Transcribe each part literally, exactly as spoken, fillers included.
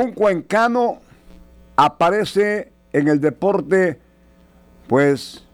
Un cuencano aparece en el deporte, pues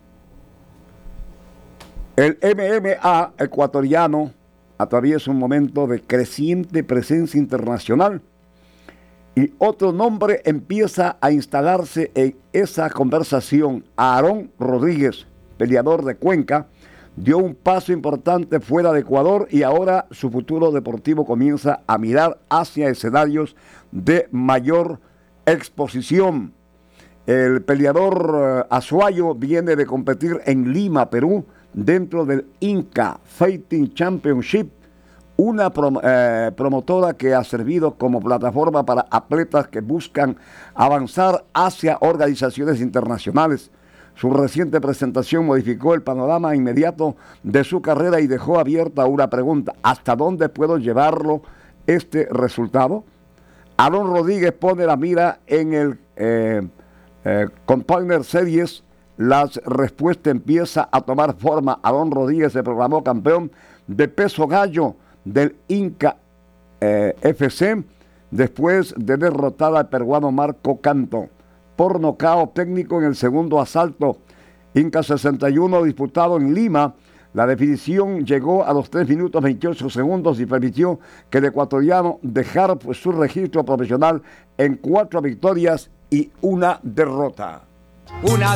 el M M A ecuatoriano atraviesa un momento de creciente presencia internacional y otro nombre empieza a instalarse en esa conversación. Aarón Rodríguez, peleador de Cuenca, dio un paso importante fuera de Ecuador y ahora su futuro deportivo comienza a mirar hacia escenarios de mayor exposición. El peleador uh, azuayo viene de competir en Lima, Perú, dentro del Inca Fighting Championship, una prom eh, promotora que ha servido como plataforma para atletas que buscan avanzar hacia organizaciones internacionales. Su reciente presentación modificó el panorama inmediato de su carrera y dejó abierta una pregunta: ¿hasta dónde puedo llevarlo este resultado? Aarón Rodríguez pone la mira en el eh, eh, Contender Series. La respuesta empieza a tomar forma. Aarón Rodríguez se proclamó campeón de peso gallo del Inca eh, F C después de derrotar al peruano Marco Canto por nocaut técnico en el segundo asalto. Inca sesenta y uno disputado en Lima. La definición llegó a los tres minutos veintiocho segundos y permitió que el ecuatoriano dejara pues, su registro profesional en cuatro victorias y una derrota. Una